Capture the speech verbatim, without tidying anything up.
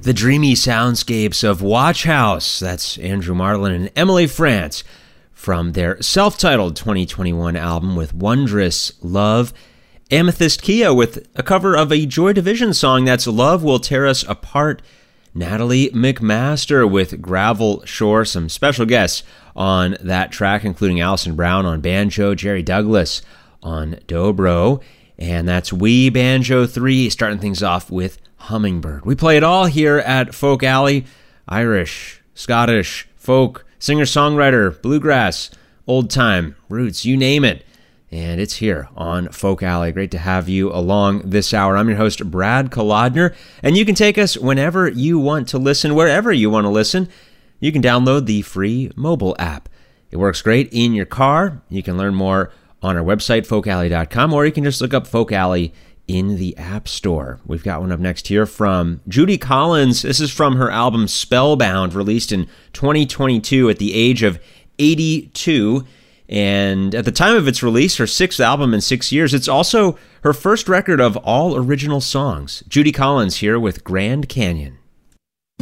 The dreamy soundscapes of Watch House. That's Andrew Marlin and Emily France from their self-titled twenty twenty-one album with Wondrous Love. Amethyst Kia with a cover of a Joy Division song, that's Love Will Tear Us Apart. Natalie McMaster with Gravel Shore. Some special guests on that track, including Alison Brown on banjo, Jerry Douglas on dobro, and that's We Banjo three, starting things off with Hummingbird. We play it all here at Folk Alley. Irish, Scottish, folk, singer-songwriter, bluegrass, old-time, roots, you name it. And it's here on Folk Alley. Great to have you along this hour. I'm your host, Brad Kolodner, and you can take us whenever you want to listen, wherever you want to listen. You can download the free mobile app. It works great in your car. You can learn more on our website, folk alley dot com, or you can just look up Folk Alley in the App Store. We've got one up next here from Judy Collins. This is from her album Spellbound, released in twenty twenty-two at the age of eighty-two. And at the time of its release, her sixth album in six years, it's also her first record of all original songs. Judy Collins here with Grand Canyon.